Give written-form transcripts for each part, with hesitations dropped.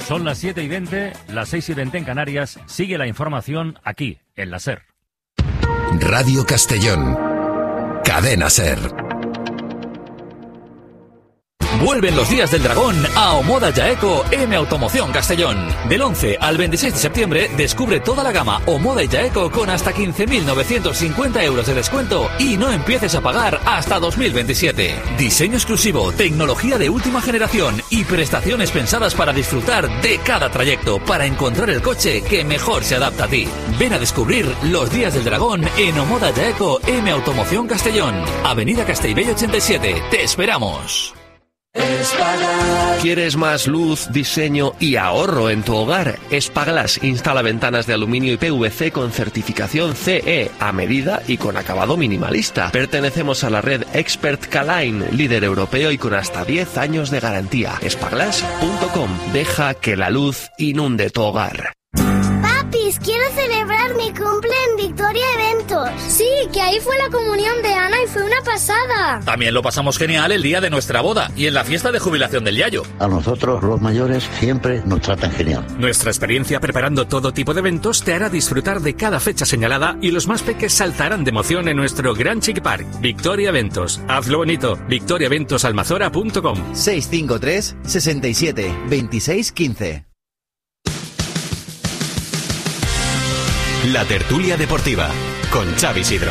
Son las 7:20, las 6:20 en Canarias. Sigue la información aquí, en la SER. Radio Castellón. Cadena SER. Vuelven los días del dragón a Omoda Yaeco M Automoción Castellón. Del 11 al 26 de septiembre descubre toda la gama Omoda y Yaeco con hasta 15.950 euros de descuento y no empieces a pagar hasta 2027. Diseño exclusivo, tecnología de última generación y prestaciones pensadas para disfrutar de cada trayecto para encontrar el coche que mejor se adapta a ti. Ven a descubrir los días del dragón en Omoda Yaeco M Automoción Castellón. Avenida Castellbell 87. Te esperamos. ¿Quieres más luz, diseño y ahorro en tu hogar? Spaglass instala ventanas de aluminio y PVC con certificación CE a medida y con acabado minimalista. Pertenecemos a la red Expert K-Line, líder europeo y con hasta 10 años de garantía. Spaglass.com. Deja que la luz inunde tu hogar. Papis, quiero celebrar mi cumple en Victoria Eventos. Sí, que ahí fue la comunión de Ana y fue una pasada. También lo pasamos genial el día de nuestra boda y en la fiesta de jubilación del Yayo. A nosotros, los mayores, siempre nos tratan genial. Nuestra experiencia preparando todo tipo de eventos te hará disfrutar de cada fecha señalada y los más peques saltarán de emoción en nuestro Gran Chic Park. Victoria Eventos. Hazlo bonito. victoriaeventosalmazora.com. 653 67 26 15. La tertulia deportiva con Xavi Sidro.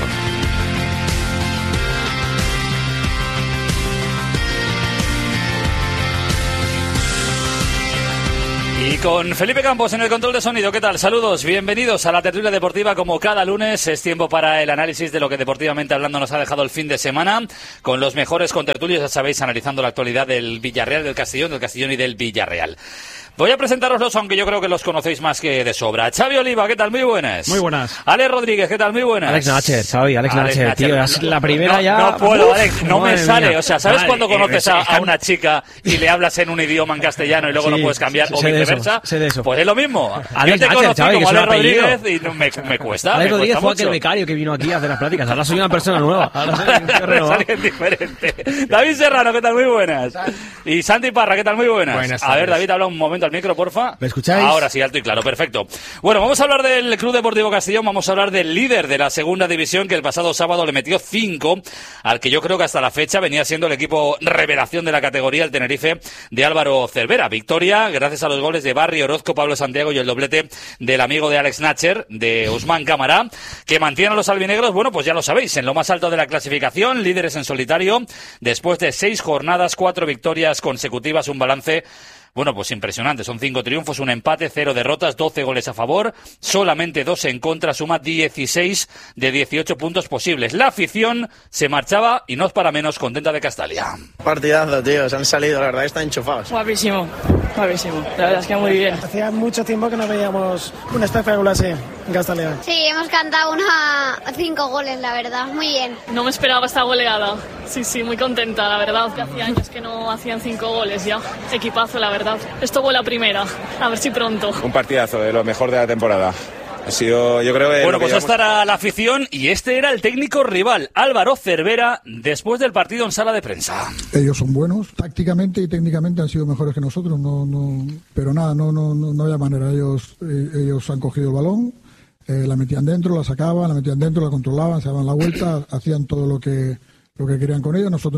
Y con Felipe Campos en el control de sonido. ¿Qué tal? Saludos, bienvenidos a la tertulia deportiva. Como cada lunes es tiempo para el análisis de lo que deportivamente hablando nos ha dejado el fin de semana, con los mejores contertulios, ya sabéis, analizando la actualidad del Villarreal, del Castellón y del Villarreal. Voy a presentároslos, aunque yo creo que los conocéis más que de sobra. Xavi Oliva, ¿qué tal? Muy buenas. Muy buenas. Alex Rodríguez, ¿qué tal? Muy buenas. Alex Nacher, Xavi, Alex Nacher, tío, es la primera ya. No puedo, Alex, no me sale. Mía. O sea, ¿sabes cuando conoces a una chica y le hablas en un idioma en castellano y luego no puedes cambiar o viceversa? Sé de eso. Pues es lo mismo. Alex yo te Nacher, conocí Xavi, como que Alex es un Rodríguez y no, me cuesta. Alex me Rodríguez cuesta fue mucho. aquel becario que vino aquí a hacer las prácticas. Ahora soy una persona nueva. Ahora soy Es alguien diferente. David Serrano, ¿qué tal? Muy buenas. Y Santi Parra, ¿qué tal? Muy buenas. Buenas a ver, tardes. David, habla un momento al micro, porfa. ¿Me escucháis? Ahora sí, alto y claro, perfecto. Bueno, vamos a hablar del Club Deportivo Castellón, vamos a hablar del líder de la segunda división que el pasado sábado le metió 5 al que yo creo que hasta la fecha venía siendo el equipo revelación de la categoría, el Tenerife de Álvaro Cervera. Victoria gracias a los goles de Barry, Orozco, Pablo Santiago y el doblete del amigo de Alex Nacher, de Usman Cámara, que mantiene a los albinegros, bueno, pues ya lo sabéis, en lo más alto de la clasificación, líderes en solitario, después de 6 jornadas, 4 victorias consecutivas, un balance bueno, pues impresionante. Son 5 triunfos, un empate, 0 derrotas, 12 goles a favor, solamente 2 en contra, suma 16 de 18 puntos posibles. La afición se marchaba y no es para menos contenta de Castalia. Partidazo, tío, se han salido, la verdad que están enchufados. Guapísimo, guapísimo, la verdad es que muy bien. Hacía mucho tiempo que no veíamos un espectáculo así en Castalia. Sí, hemos cantado 5 goles, la verdad, muy bien. No me esperaba esta goleada, sí, muy contenta, la verdad, que hacía años que no hacían 5 goles ya. Equipazo, la verdad. Esto fue la primera, a ver si pronto. Un partidazo, de lo mejor de la temporada. Ha sido, yo creo que... Bueno, pues esta era la afición y este era el técnico rival, Álvaro Cervera, después del partido en sala de prensa. Ellos son buenos, tácticamente y técnicamente han sido mejores que nosotros, pero nada, no había manera. Ellos han cogido el balón, la metían dentro, la sacaban, la metían dentro, la controlaban, se daban la vuelta, hacían todo lo que querían con ellos. Nosotros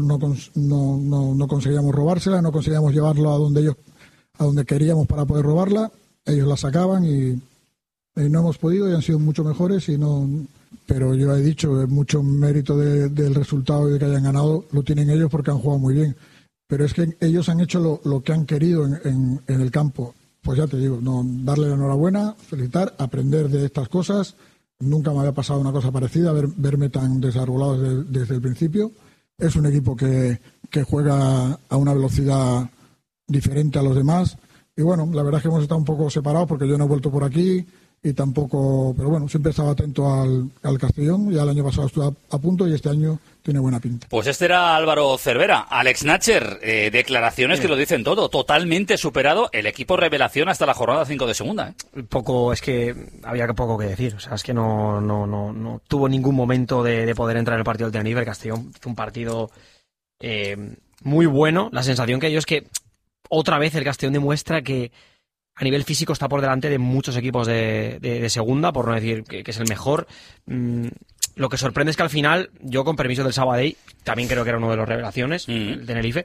no conseguíamos robársela, no conseguíamos llevarlo a donde queríamos para poder robarla. Ellos la sacaban y no hemos podido y han sido mucho mejores pero yo he dicho, mucho mérito del resultado y de que hayan ganado lo tienen ellos porque han jugado muy bien, pero es que ellos han hecho lo que han querido en el campo. Pues ya te digo, darle la enhorabuena, felicitar, aprender de estas cosas. Nunca me había pasado una cosa parecida, verme tan desarbolado desde el principio. Es un equipo que juega a una velocidad diferente a los demás y bueno, la verdad es que hemos estado un poco separados porque yo no he vuelto por aquí y tampoco, pero bueno, siempre estaba atento al Castellón. Ya el año pasado estuve a punto y este año tiene buena pinta. Pues este era Álvaro Cervera. Alex Nacher, declaraciones que lo dicen todo, totalmente superado el equipo revelación hasta la jornada 5 de segunda. Poco, es que había poco que decir, o sea, es que no tuvo ningún momento de poder entrar en el partido del Tenerife. El Castellón fue un partido muy bueno. La sensación que ellos que otra vez el Castellón demuestra que a nivel físico está por delante de muchos equipos de segunda, por no decir que es el mejor. Lo que sorprende es que al final, yo con permiso del Sabadell, también creo que era uno de los revelaciones, el Tenerife,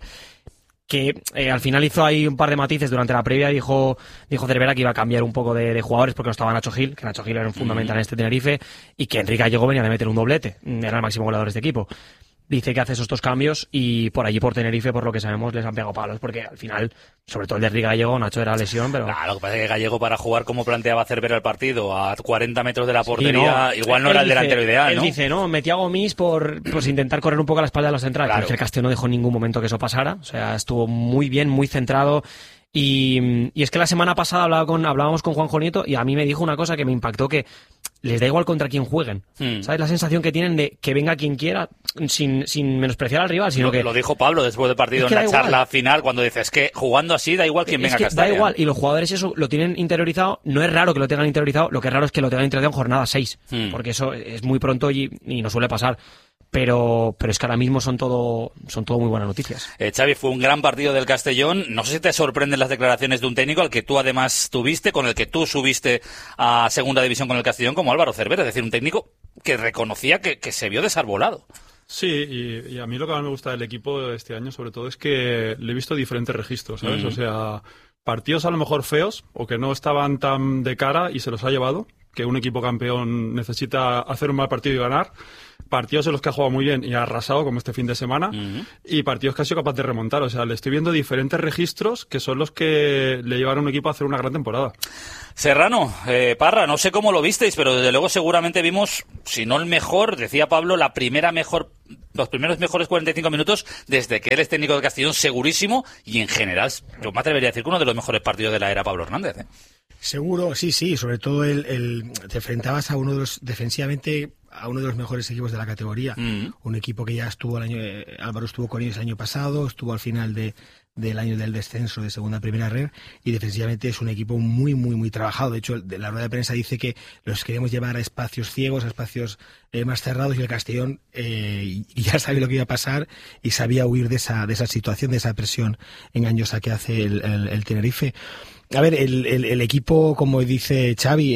que al final hizo ahí un par de matices durante la previa. Dijo Cervera que iba a cambiar un poco de jugadores porque no estaba Nacho Gil, que Nacho Gil era un fundamental en este Tenerife, y que Enrique Gallego venía de meter un doblete, era el máximo goleador de este equipo. Dice que hace esos 2 cambios y por allí, por Tenerife, por lo que sabemos, les han pegado palos, porque al final, sobre todo el de Enrique Gallego, Nacho era lesión, pero... Claro, lo que pasa es que Gallego, para jugar como planteaba Cervera el partido, a 40 metros de la portería, igual no era el delantero ideal, ¿no? Él dice, metí a Gomis por intentar correr un poco a la espalda de los centrales, claro. Pero el Castellón no dejó en ningún momento que eso pasara, o sea, estuvo muy bien, muy centrado. Y es que la semana pasada hablábamos con Juanjo Nieto y a mí me dijo una cosa que me impactó, que les da igual contra quién jueguen. ¿Sabes? La sensación que tienen de que venga quien quiera sin menospreciar al rival, sino que... Lo dijo Pablo después del partido en la charla final, cuando dice, es que jugando así da igual quien venga a Castalla. Da igual, y los jugadores eso lo tienen interiorizado. No es raro que lo tengan interiorizado, lo que es raro es que lo tengan interiorizado en jornada 6, porque eso es muy pronto y no suele pasar. Pero es que ahora mismo son todo muy buenas noticias. Xavi, fue un gran partido del Castellón. No sé si te sorprenden las declaraciones de un técnico al que tú además tuviste, con el que tú subiste a segunda división con el Castellón, como Álvaro Cervera, es decir, un técnico que reconocía que se vio desarbolado. Sí, y a mí lo que más me gusta del equipo este año, sobre todo, es que le he visto diferentes registros, ¿sabes? O sea, partidos a lo mejor feos o que no estaban tan de cara y se los ha llevado, que un equipo campeón necesita hacer un mal partido y ganar. Partidos en los que ha jugado muy bien y ha arrasado, como este fin de semana, y partidos que ha sido capaz de remontar. O sea, le estoy viendo diferentes registros que son los que le llevaron a un equipo a hacer una gran temporada. Serrano, Parra, no sé cómo lo visteis, pero desde luego seguramente vimos, si no el mejor, decía Pablo, los primeros mejores 45 minutos desde que él es técnico del Castellón, segurísimo, y en general, yo me atrevería a decir que uno de los mejores partidos de la era Pablo Hernández. Seguro, sí, sobre todo te enfrentabas a uno de los, defensivamente, a uno de los mejores equipos de la categoría. Un equipo que ya estuvo Álvaro estuvo con ellos el año pasado, estuvo al final del año del descenso de segunda a primera red, y defensivamente es un equipo muy, muy, muy trabajado. De hecho, de la rueda de prensa dice que los queremos llevar a espacios ciegos, a espacios más cerrados, y el Castellón ya sabía lo que iba a pasar y sabía huir de esa situación, de esa presión engañosa que hace el Tenerife. A ver, el equipo, como dice Xavi,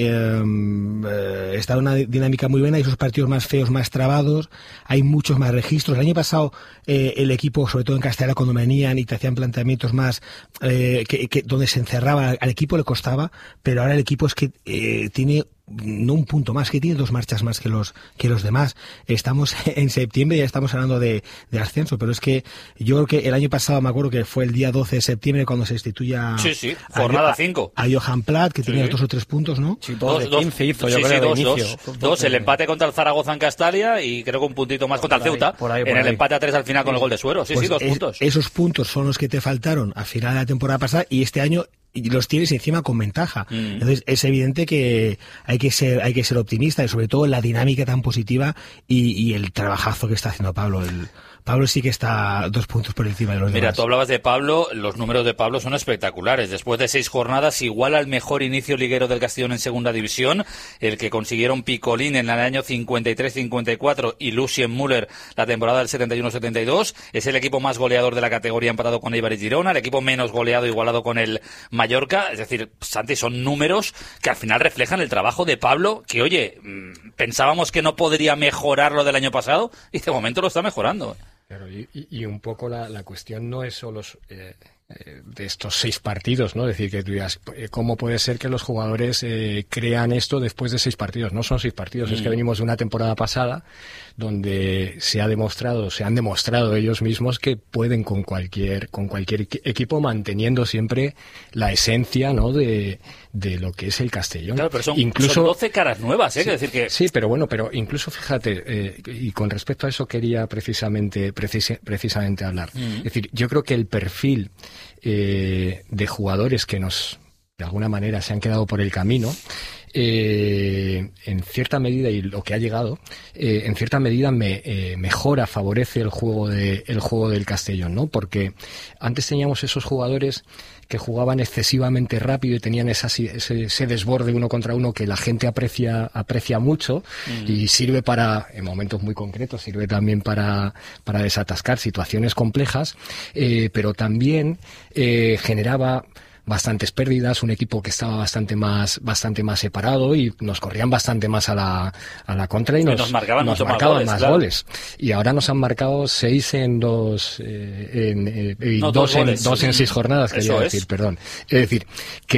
está en una dinámica muy buena. Hay esos partidos más feos, más trabados, hay muchos más registros. El año pasado el equipo, sobre todo en Castellón, cuando venían y te hacían planteamientos más donde se encerraba, al equipo le costaba, pero ahora el equipo es que tiene no un punto más, que tiene 2 marchas más que los demás. Estamos en septiembre y ya estamos hablando de ascenso, pero es que yo creo que el año pasado, me acuerdo que fue el día 12 de septiembre cuando se instituya jornada 5 a Johan Platt, que tenía 2 o 3 puntos, ¿no? Sí, 2 de 15 hizo, yo creo, de inicio. 2, el empate contra el Zaragoza en Castalia y creo que un puntito más contra el Ceuta, en el empate a 3 al final con el gol de Suero. Sí, 2 puntos. Esos puntos son los que te faltaron al final de la temporada pasada, y este año y los tienes encima con ventaja. Entonces es evidente que hay que ser optimista, y sobre todo en la dinámica tan positiva y el trabajazo que está haciendo Pablo. Pablo sí que está 2 puntos por encima de los demás. Mira, tú hablabas de Pablo, los números de Pablo son espectaculares. Después de 6 jornadas, igual al mejor inicio liguero del Castellón en segunda división, el que consiguieron Picolín en el año 53-54 y Lucien Müller la temporada del 71-72. Es el equipo más goleador de la categoría, empatado con Eibar y Girona, el equipo menos goleado, igualado con el Mallorca. Es decir, Santi, son números que al final reflejan el trabajo de Pablo, que, oye, pensábamos que no podría mejorar lo del año pasado y de momento lo está mejorando. Claro, y un poco la cuestión no es solo de estos 6 partidos, ¿no? Es decir, que tú digas, ¿cómo puede ser que los jugadores crean esto después de 6 partidos? No son 6 partidos, es que venimos de una temporada pasada donde se han demostrado ellos mismos que pueden con cualquier equipo, manteniendo siempre la esencia, ¿no? de lo que es el Castellón. Claro, pero son 12 caras nuevas, ¿eh? Sí, es decir que... sí, pero bueno, incluso fíjate, y con respecto a eso quería precisamente hablar. Es decir, yo creo que el perfil de jugadores que de alguna manera se han quedado por el camino, en cierta medida, y lo que ha llegado, en cierta medida mejora, favorece el juego del Castellón, ¿no? Porque antes teníamos esos jugadores que jugaban excesivamente rápido y tenían ese desborde uno contra uno que la gente aprecia mucho, y sirve en momentos muy concretos, sirve también para desatascar situaciones complejas, pero también generaba bastantes pérdidas, un equipo que estaba bastante más separado y nos corrían bastante más a la contra y nos marcaban más goles. Y ahora nos han marcado 6 en 2 en 6 jornadas, quería decir, perdón. Es decir,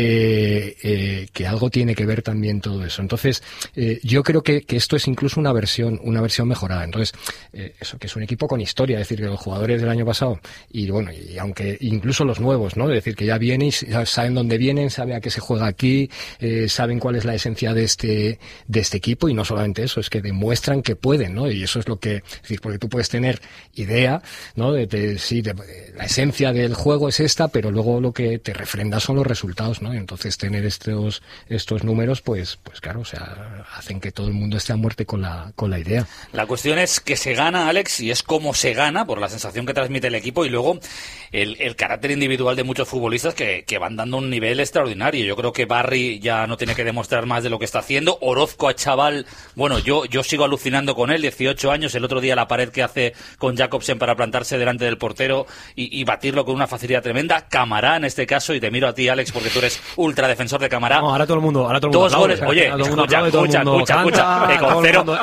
que algo tiene que ver también todo eso. Entonces, yo creo que esto es incluso una versión mejorada. Entonces, eso, que es un equipo con historia, es decir, que los jugadores del año pasado, y bueno, y aunque incluso los nuevos, ¿no? Es decir, que ya vienen y saben dónde vienen, saben a qué se juega aquí, saben cuál es la esencia de este equipo, y no solamente eso, es que demuestran que pueden, ¿no? Y eso es lo que, es decir, porque tú puedes tener idea, ¿no? De la esencia del juego es esta, pero luego lo que te refrenda son los resultados, ¿no? Y entonces tener estos números, pues claro, o sea, hacen que todo el mundo esté a muerte con la idea. La cuestión es que se gana, Alex, y es cómo se gana, por la sensación que transmite el equipo, y luego el carácter individual de muchos futbolistas que van dando un nivel extraordinario. Yo creo que Barry ya no tiene que demostrar más de lo que está haciendo. Orozco, a chaval, bueno, yo sigo alucinando con él, 18 años, el otro día la pared que hace con Jacobsen para plantarse delante del portero y batirlo con una facilidad tremenda. Camará, en este caso, y te miro a ti, Alex, porque tú eres ultra defensor de Camará. No, ahora todo el mundo 2 goles. Oye, escucha. Con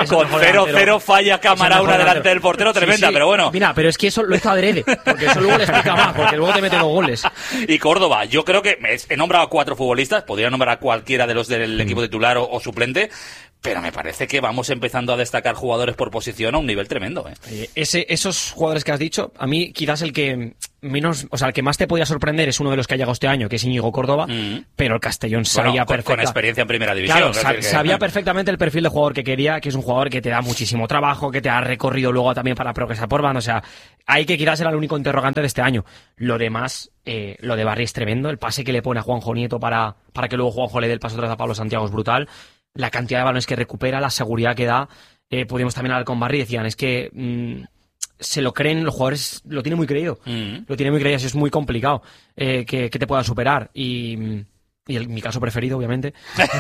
0-0 falla Camará una delante del portero tremenda, pero bueno. Mira, pero es que eso lo hizo adrede, porque eso luego le explica más, porque luego te mete 2 goles. Y Córdoba, yo creo que he nombrado a 4 futbolistas, podría nombrar a cualquiera de los del equipo titular o suplente, pero me parece que vamos empezando a destacar jugadores por posición a un nivel tremendo. Esos jugadores que has dicho, a mí quizás el que menos, o sea, el que más te podía sorprender es uno de los que ha llegado este año, que es Íñigo Córdoba, pero el Castellón sabía con experiencia en primera división. Claro, sabía perfectamente el perfil de jugador que quería, que es un jugador que te da muchísimo trabajo, que te ha recorrido luego también para progresar por banda, o sea, hay que quizás era el único interrogante de este año. Lo demás, lo de Barry es tremendo, el pase que le pone a Juanjo Nieto para que luego Juanjo le dé el paso atrás a Pablo Santiago es brutal. La cantidad de balones que recupera, la seguridad que da. Podríamos también hablar con Barry, decían, es que se lo creen, los jugadores lo tienen muy creído. Lo tienen muy creído, así es muy complicado que te puedan superar. Y mi caso preferido, obviamente,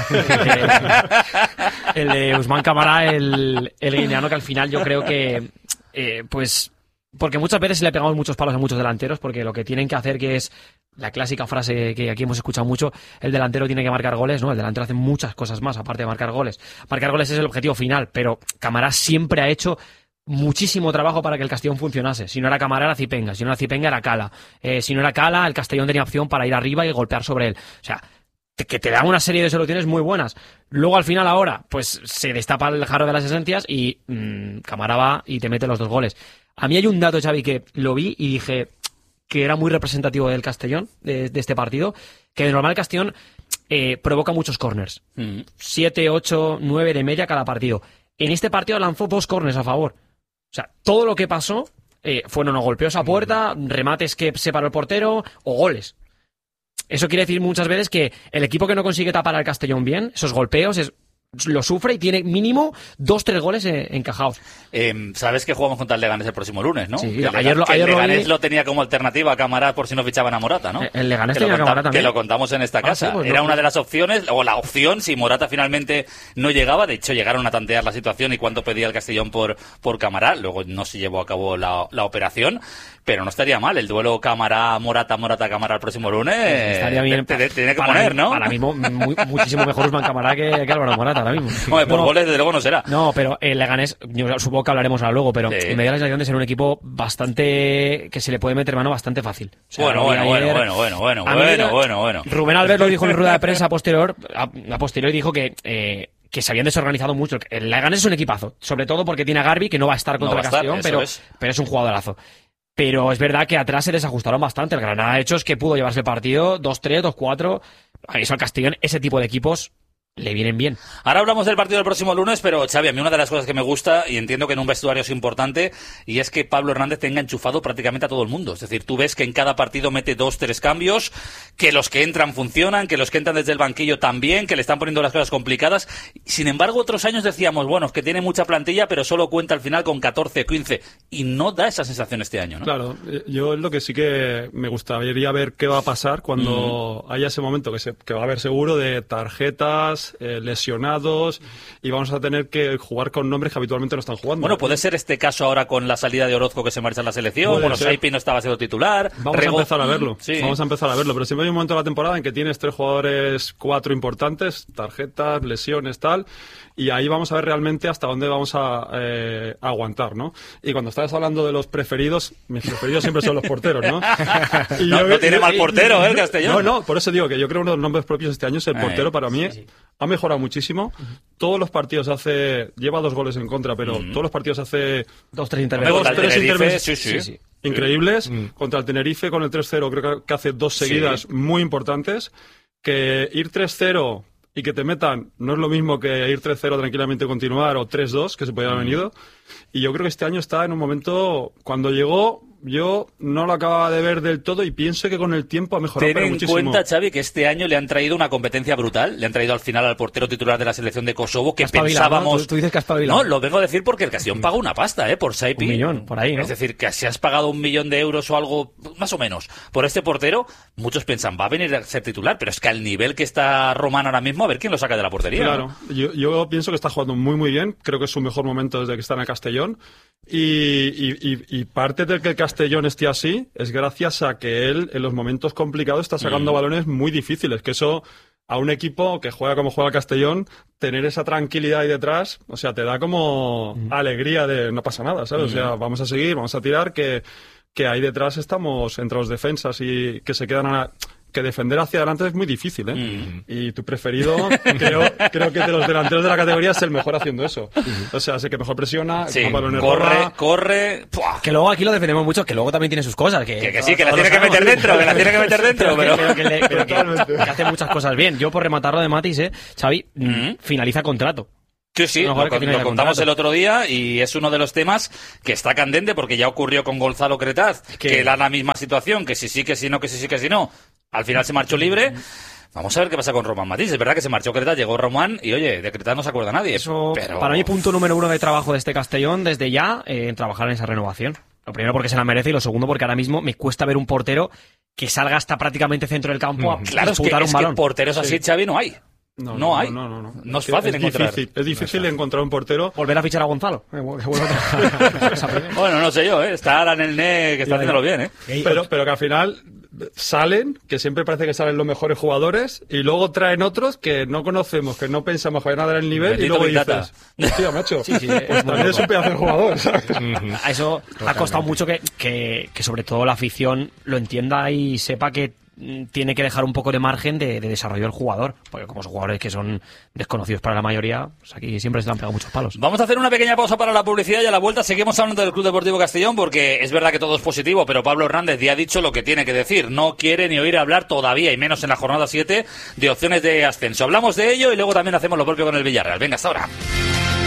el de Usman Camará, el guineano, que al final yo creo que, pues, porque muchas veces le pegamos muchos palos a muchos delanteros, porque lo que tienen que hacer, que es la clásica frase que aquí hemos escuchado mucho, el delantero tiene que marcar goles, ¿no? El delantero hace muchas cosas más, aparte de marcar goles. Marcar goles es el objetivo final, pero Camará siempre ha hecho muchísimo trabajo para que el Castellón funcionase. Si no era Camará, era Zipenga. Si no era Zipenga, era Cala. Si no era Cala, el Castellón tenía opción para ir arriba y golpear sobre él. O sea, que te dan una serie de soluciones muy buenas. Luego, al final, ahora, pues se destapa el jarro de las esencias y Camará va y te mete los 2 goles. A mí hay un dato, Xavi, que lo vi y dije que era muy representativo del Castellón, de este partido, que de normal el Castellón provoca muchos corners. 7, 8, 9 de media cada partido. En este partido lanzó 2 corners a favor. O sea, todo lo que pasó fueron golpeos a puerta, remates que separó el portero o goles. Eso quiere decir muchas veces que el equipo que no consigue tapar al Castellón bien, esos golpeos, lo sufre y tiene mínimo 2-3 goles encajados. Sabes que jugamos contra el Leganés el próximo lunes, ¿no? Sí, ayer el Leganés lo tenía como alternativa a Camará por si no fichaban a Morata, ¿no? El Leganés tenía a Camará también. Que lo contamos en esta casa. Sí, pues era una de las opciones, o la opción, si Morata finalmente no llegaba. De hecho, llegaron a tantear la situación y cuánto pedía el Castellón por Camará. Luego no se llevó a cabo la operación. Pero no estaría mal el duelo Camará-Morata, Morata-Camará el próximo lunes. Estaría bien. Tiene que poner, ¿no? Para mí, muchísimo mejor Usman Camará que Álvaro Morata ahora mismo. Hombre, por goles desde luego no será. No, pero el Leganés, yo supongo que hablaremos ahora luego, pero me da la sensación de ser un equipo bastante que se le puede meter mano bastante fácil. O sea, bueno. Rubén Albert lo dijo en rueda de prensa a posteriori, dijo que se habían desorganizado mucho. El Leganés es un equipazo, sobre todo porque tiene a Garbi, que no va a estar contra el Castellón, pero es un jugadorazo. Pero es verdad que atrás se desajustaron bastante. El Granada, de hecho, es que pudo llevarse el partido 2-3, 2-4. A eso al Castellón, ese tipo de equipos le vienen bien. Ahora hablamos del partido del próximo lunes, pero Xavi, a mí una de las cosas que me gusta, y entiendo que en un vestuario es importante, y es que Pablo Hernández tenga enchufado prácticamente a todo el mundo. Es decir, tú ves que en cada partido mete 2-3 cambios, que los que entran funcionan, que los que entran desde el banquillo también, que le están poniendo las cosas complicadas. Sin embargo, otros años decíamos, bueno, es que tiene mucha plantilla, pero solo cuenta al final con 14, 15, y no da esa sensación este año, ¿no? Claro, yo es lo que sí que me gustaría ver qué va a pasar cuando haya ese momento que va a haber seguro de tarjetas, bajas, lesionados, y vamos a tener que jugar con nombres que habitualmente no están jugando. Bueno, puede ser este caso ahora con la salida de Orozco que se marcha en la selección, bueno, Saipi no estaba siendo titular. Vamos a empezar a verlo, pero siempre hay un momento de la temporada en que tienes 3 jugadores, 4 importantes, tarjetas, lesiones, tal, y ahí vamos a ver realmente hasta dónde vamos a aguantar, ¿no? Y cuando estabas hablando de los preferidos, mis preferidos siempre son los porteros, ¿no? Y no tiene mal portero, el Castellón. No, por eso digo que yo creo que uno de los nombres propios este año es el portero. Para mí ha mejorado muchísimo. Todos los partidos lleva 2 goles en contra, pero todos los partidos hace 2-3 intervenciones. Increíbles. Contra el Tenerife con el 3-0 creo que hace 2 seguidas muy importantes. Que ir 3-0 y que te metan no es lo mismo que ir 3-0 tranquilamente continuar, o 3-2 que se podía haber venido. Y yo creo que este año está en un momento, cuando llegó, yo no lo acababa de ver del todo y pienso que con el tiempo ha mejorado muchísimo. Ten en cuenta, Xavi, que este año le han traído una competencia brutal. Le han traído al final al portero titular de la selección de Kosovo, que pensábamos... ¿no? ¿Tú dices que has espabilado? No, lo vengo a decir porque el Castellón paga una pasta, por Saipi. 1 millón, por ahí, ¿no? Es decir, que si has pagado 1 millón de euros o algo, más o menos, por este portero, muchos piensan, va a venir a ser titular, pero es que al nivel que está Román ahora mismo, a ver quién lo saca de la portería. Claro, ¿no? Yo pienso que está jugando muy, muy bien. Creo que es su mejor momento desde que está en el Castellón. Y parte de que el Castellón esté así es gracias a que él en los momentos complicados está sacando balones muy difíciles, que eso a un equipo que juega como juega el Castellón, tener esa tranquilidad ahí detrás, o sea, te da como alegría de no pasa nada, ¿sabes? O sea, vamos a seguir, vamos a tirar, que ahí detrás estamos entre los defensas y que se quedan que defender hacia adelante es muy difícil, ¿eh? Y tu preferido, creo que de los delanteros de la categoría es el mejor haciendo eso. O sea, sé que mejor presiona, corre. ¡Puah! Que luego aquí lo defendemos mucho, que luego también tiene sus cosas. Que sí, que la tiene que meter dentro, pero que hace muchas cosas bien. Yo, por rematarlo de Matis, Xavi, finaliza contrato. Sí, lo contamos el otro día y es uno de los temas que está candente porque ya ocurrió con Gonzalo Cretaz, que era la misma situación, que si sí, que si no, que si sí, que si no. Al final se marchó libre. Vamos a ver qué pasa con Román Matís. Es verdad que se marchó Cretaz, llegó Román y, oye, de Cretaz no se acuerda nadie. Pero... Para mí, punto número 1 de trabajo de este Castellón, desde ya, en trabajar en esa renovación. Lo primero porque se la merece y lo segundo porque ahora mismo me cuesta ver un portero que salga hasta prácticamente centro del campo a disputar un balón. Que porteros así, Xavi, no hay. No hay. No es fácil encontrar. Es difícil encontrar un portero. Volver a fichar a Gonzalo. Bueno, no sé yo, Está ahora en el NE que está haciéndolo bien, Pero que al final salen, que siempre parece que salen los mejores jugadores, y luego traen otros que no conocemos, que no pensamos que vayan a dar el nivel, y luego dices, hostia, macho, pues también es un pedazo de jugador, ¿sabes? A eso ha costado mucho que sobre todo la afición lo entienda y sepa que tiene que dejar un poco de margen de desarrollo del jugador, porque como son jugadores que son desconocidos para la mayoría, pues aquí siempre se le han pegado muchos palos. Vamos a hacer una pequeña pausa para la publicidad y a la vuelta seguimos hablando del Club Deportivo Castellón, porque es verdad que todo es positivo, pero Pablo Hernández ya ha dicho lo que tiene que decir, no quiere ni oír hablar todavía, y menos en la jornada 7, de opciones de ascenso. Hablamos de ello y luego también hacemos lo propio con el Villarreal. Venga, hasta ahora.